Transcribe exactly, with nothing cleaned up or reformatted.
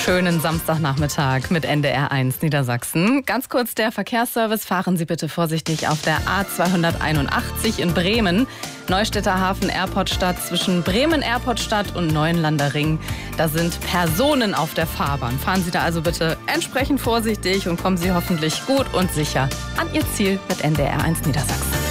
schönen Samstagnachmittag mit N D R eins Niedersachsen. Ganz kurz der Verkehrsservice. Fahren Sie bitte vorsichtig auf der A zweihunderteinundachtzig in Bremen. Neustädter Hafen Airportstadt zwischen Bremen Airportstadt und Neuenlander Ring. Da sind Personen auf der Fahrbahn. Fahren Sie da also bitte entsprechend vorsichtig und kommen Sie hoffentlich gut und sicher an Ihr Ziel mit N D R eins Niedersachsen.